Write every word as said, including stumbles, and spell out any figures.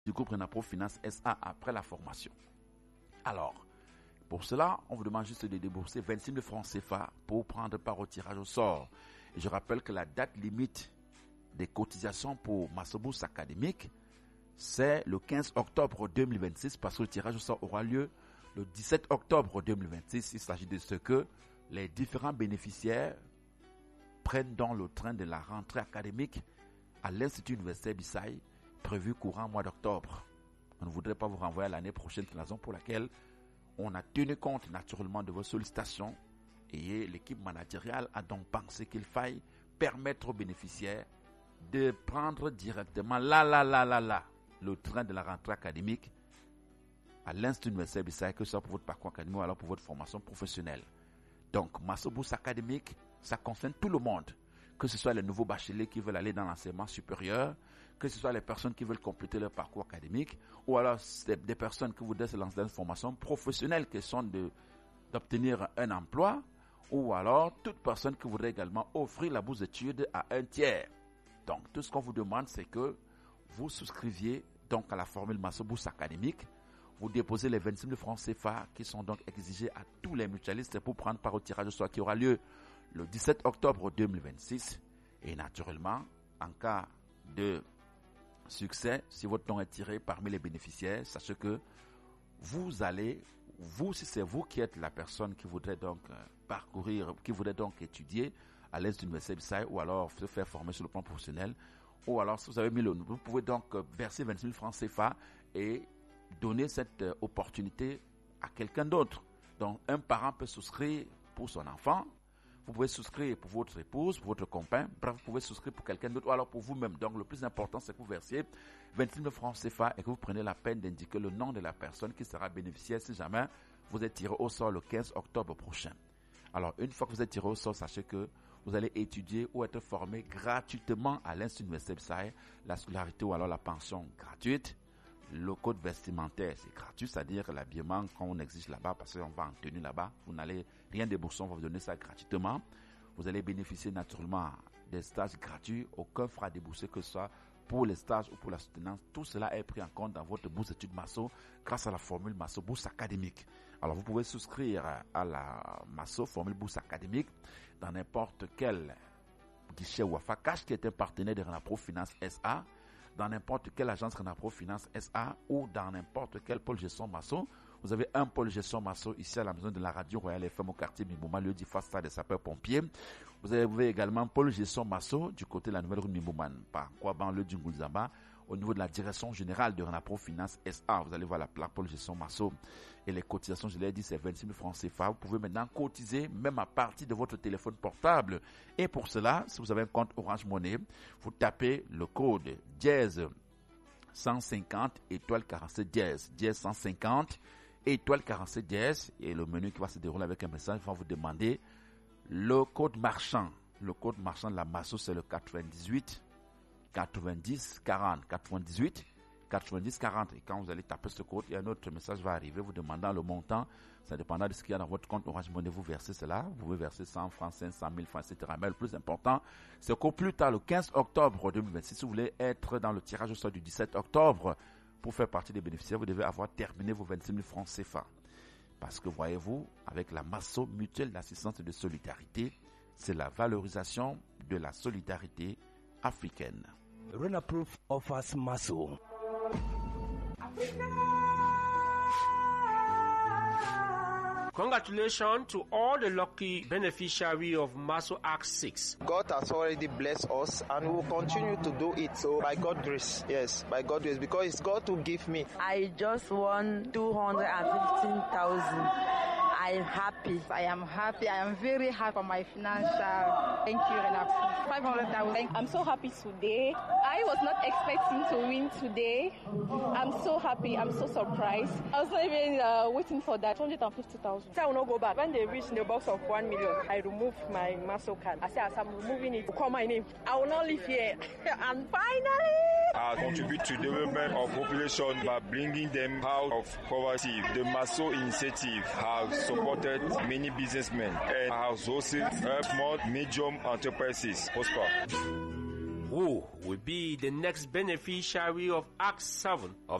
du groupe Renapro Finance S A après la formation. Alors, pour cela, on vous demande juste de débourser vingt-six mille francs C F A pour prendre part au tirage au sort. Et je rappelle que la date limite des cotisations pour Massobous académique, c'est le quinze octobre deux mille vingt-six parce que le tirage au sort aura lieu le dix-sept octobre deux mille vingt-six. Il s'agit de ce que les différents bénéficiaires prennent dans le train de la rentrée académique à l'Institut universitaire Bissaï, prévu courant mois d'octobre. On ne voudrait pas vous renvoyer à l'année prochaine, c'est la raison pour laquelle on a tenu compte naturellement de vos sollicitations et l'équipe managériale a donc pensé qu'il faille permettre aux bénéficiaires de prendre directement là, là, là, là, là, le train de la rentrée académique à l'Institut universitaire Bissaï, que ce soit pour votre parcours académique ou alors pour votre formation professionnelle. Donc, Massobous académique, ça concerne tout le monde, que ce soit les nouveaux bacheliers qui veulent aller dans l'enseignement supérieur, que ce soit les personnes qui veulent compléter leur parcours académique, ou alors des personnes qui voudraient se lancer dans une formation professionnelle, qui sont de, d'obtenir un emploi, ou alors toute personne qui voudrait également offrir la bourse d'études à un tiers. Donc, tout ce qu'on vous demande, c'est que vous souscriviez donc à la formule Massobous académique. Vous déposez les vingt-six mille francs C F A qui sont donc exigés à tous les mutualistes pour prendre part au tirage au sort qui aura lieu le dix-sept octobre deux mille vingt-six. Et naturellement, en cas de succès, si votre nom est tiré parmi les bénéficiaires, sachez que vous allez, vous, si c'est vous qui êtes la personne qui voudrait donc euh, parcourir, qui voudrait donc étudier à l'Institut universitaire Bissaï ou alors se faire former sur le plan professionnel, ou alors si vous avez mis le, vous pouvez donc euh, verser vingt-six mille francs C F A et donner cette euh, opportunité à quelqu'un d'autre. Donc, un parent peut souscrire pour son enfant, vous pouvez souscrire pour votre épouse, pour votre compagnon, bref, vous pouvez souscrire pour quelqu'un d'autre ou alors pour vous-même. Donc, le plus important, c'est que vous versiez vingt-six mille francs C F A et que vous prenez la peine d'indiquer le nom de la personne qui sera bénéficiaire si jamais vous êtes tiré au sort le quinze octobre prochain. Alors, une fois que vous êtes tiré au sort, sachez que vous allez étudier ou être formé gratuitement à l'Institut universitaire Bissaï, la scolarité ou alors la pension gratuite. Le code vestimentaire, c'est gratuit, c'est-à-dire l'habillement qu'on exige là-bas, parce qu'on va en tenue là-bas, vous n'allez rien débourser, on va vous donner ça gratuitement. Vous allez bénéficier naturellement des stages gratuits, aucun frais débourser que ce soit pour les stages ou pour la soutenance. Tout cela est pris en compte dans votre bourse d'études Masso grâce à la formule Masso Bourse Académique. Alors vous pouvez souscrire à la Masso formule Bourse Académique dans n'importe quel guichet Wafa Cash qui est un partenaire de Renapro Finance S A, dans n'importe quelle agence Renapro Finance S A ou dans n'importe quel pôle gestion Masso. Vous avez un pôle gestion Masso ici à la maison de la radio Royale F M au quartier Mimbouma, lieu dit face à des sapeurs-pompiers. Vous avez également un pôle gestion Masso du côté de la nouvelle rue Mimbouma, par Kouaban, le Djungoulzamba, au niveau de la direction générale de Renapro Finance S A. Vous allez voir la plaque pôle gestion Masso et les cotisations, je l'ai dit, c'est vingt-six mille francs C F A. Vous pouvez maintenant cotiser même à partir de votre téléphone portable. Et pour cela, si vous avez un compte Orange Money, vous tapez le code dièse cent cinquante étoile quarante-sept dièse, dièse cent cinquante étoile quarante-sept dièse, et le menu qui va se dérouler avec un message va vous demander le code marchand. Le code marchand de la Masso, c'est le quatre-vingt-dix-huit quatre-vingt-dix quarante quatre-vingt-dix-huit quatre-vingt-dix quarante. Et quand vous allez taper ce code, il y a un autre message va arriver vous demandant le montant. Ça dépendra de ce qu'il y a dans votre compte Orange Money. Vous versez cela. Vous pouvez verser cent francs, cinq cent mille francs, et cetera. Mais le plus important, c'est qu'au plus tard, le quinze octobre deux mille vingt-six, si vous voulez être dans le tirage au sort du dix-sept octobre, pour faire partie des bénéficiaires, vous devez avoir terminé vos vingt-six mille francs C F A. Parce que voyez-vous, avec la Masso mutuelle d'assistance et de solidarité, c'est la valorisation de la solidarité africaine. Renapro offers Masso. Congratulations to all the lucky beneficiaries of Masso Act six. God has already blessed us and we will continue to do it. So by God's grace, yes, by God's grace, because it's God who give me. I just won two hundred fifteen thousand. I'm happy. I am happy. I am very happy for my financial. Thank you, Renapro. five hundred thousand. I'm so happy today. I was not expecting to win today. I'm so happy. I'm so surprised. I was not even uh, waiting for that. one hundred fifty thousand. I will not go back. When they reach the box of one million, I remove my Masso card. I say, as I'm removing it, call my name. I will not live here. And finally, I contribute to the development of population by bringing them out of poverty. The Masso initiative has supported many businessmen and has also helped small, medium enterprises prosper. Who will be the next beneficiary of Act seven of